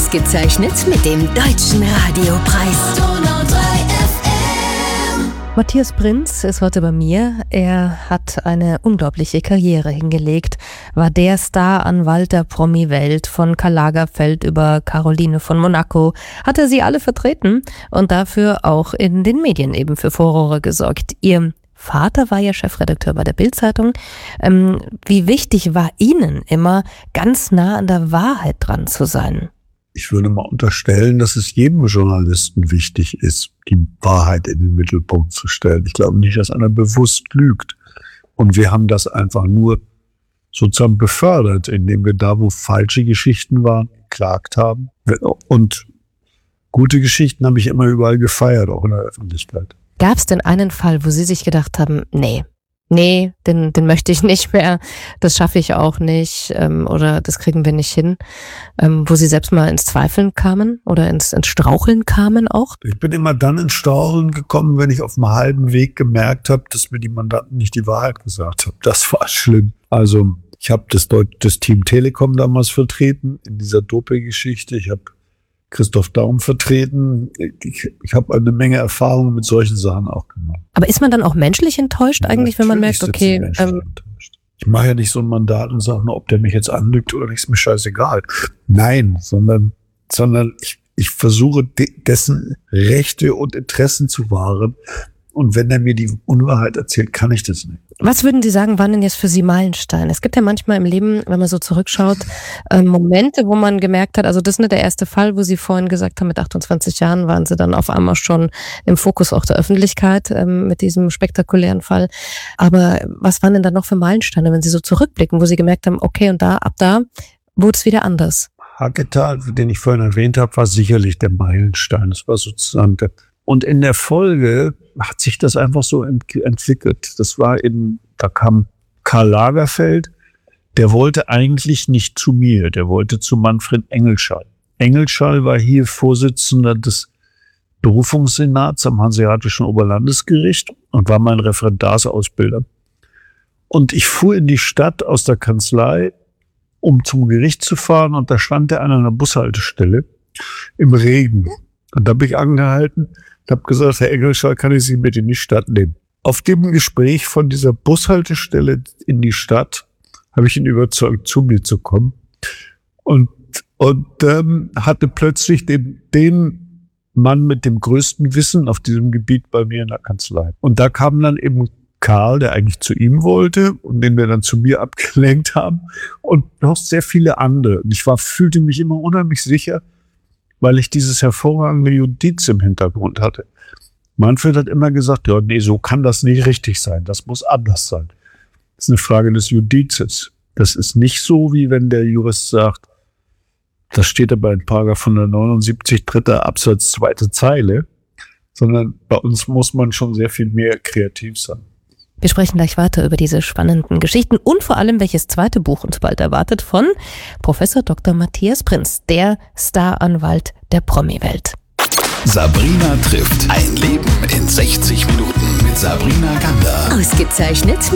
Ausgezeichnet mit dem Deutschen Radiopreis. Donau 3 FM. Matthias Prinz ist heute bei mir. Er hat eine unglaubliche Karriere hingelegt, war der Staranwalt der Promi-Welt, von Karl Lagerfeld über Caroline von Monaco, hat er sie alle vertreten und dafür auch in den Medien eben für Furore gesorgt. Ihr Vater war ja Chefredakteur bei der Bild-Zeitung. Wie wichtig war Ihnen immer, ganz nah an der Wahrheit dran zu sein? Ich würde mal unterstellen, dass es jedem Journalisten wichtig ist, die Wahrheit in den Mittelpunkt zu stellen. Ich glaube nicht, dass einer bewusst lügt. Und wir haben das einfach nur sozusagen befördert, indem wir da, wo falsche Geschichten waren, geklagt haben. Und gute Geschichten habe ich immer überall gefeiert, auch in der Öffentlichkeit. Gab es denn einen Fall, wo Sie sich gedacht haben, nee, den möchte ich nicht mehr, das schaffe ich auch nicht oder das kriegen wir nicht hin, wo Sie selbst mal ins Zweifeln kamen oder ins Straucheln kamen auch? Ich bin immer dann ins Straucheln gekommen, wenn ich auf einem halben Weg gemerkt habe, dass mir die Mandanten nicht die Wahrheit gesagt haben. Das war schlimm. Also ich habe das Team Telekom damals vertreten in dieser Doping-Geschichte. Ich habe Christoph Daum vertreten. Ich habe eine Menge Erfahrung mit solchen Sachen auch gemacht. Aber ist man dann auch menschlich enttäuscht eigentlich, wenn man merkt, okay... Ich mache ja nicht so ein Mandat und sage nur, ob der mich jetzt anlügt oder nicht, ist mir scheißegal. Nein, sondern ich versuche dessen Rechte und Interessen zu wahren. Und wenn er mir die Unwahrheit erzählt, kann ich das nicht. Was würden Sie sagen, waren denn jetzt für Sie Meilensteine? Es gibt ja manchmal im Leben, wenn man so zurückschaut, Momente, wo man gemerkt hat, also das ist nicht der erste Fall, wo Sie vorhin gesagt haben, mit 28 Jahren waren Sie dann auf einmal schon im Fokus auch der Öffentlichkeit mit diesem spektakulären Fall. Aber was waren denn dann noch für Meilensteine, wenn Sie so zurückblicken, wo Sie gemerkt haben, okay, und ab da wurde es wieder anders? Hacketal, den ich vorhin erwähnt habe, war sicherlich der Meilenstein. Das war sozusagen und in der Folge hat sich das einfach so entwickelt. Da kam Karl Lagerfeld, der wollte eigentlich nicht zu mir, der wollte zu Manfred Engelschall. Engelschall war hier Vorsitzender des Berufungssenats am Hanseatischen Oberlandesgericht und war mein Referendarsausbilder. Und ich fuhr in die Stadt aus der Kanzlei, um zum Gericht zu fahren, und da stand er an einer Bushaltestelle im Regen. Und da bin ich angehalten. Ich habe gesagt, Herr Engelschall, kann ich Sie mit in die Stadt nehmen? Auf dem Gespräch von dieser Bushaltestelle in die Stadt habe ich ihn überzeugt, zu mir zu kommen. Und hatte plötzlich den Mann mit dem größten Wissen auf diesem Gebiet bei mir in der Kanzlei. Und da kam dann eben Karl, der eigentlich zu ihm wollte und den wir dann zu mir abgelenkt haben, und noch sehr viele andere. Und ich fühlte mich immer unheimlich sicher, weil ich dieses hervorragende Judiz im Hintergrund hatte. Manfred hat immer gesagt, ja, nee, so kann das nicht richtig sein. Das muss anders sein. Das ist eine Frage des Judizes. Das ist nicht so, wie wenn der Jurist sagt, das steht aber in Paragraph 179, 3. Absatz, 2. Zeile, sondern bei uns muss man schon sehr viel mehr kreativ sein. Wir sprechen gleich weiter über diese spannenden Geschichten und vor allem, welches zweite Buch uns bald erwartet von Professor Dr. Matthias Prinz, der Staranwalt der Promi-Welt. Sabrina trifft. Ein Leben in 60 Minuten mit Sabrina Gander. Ausgezeichnet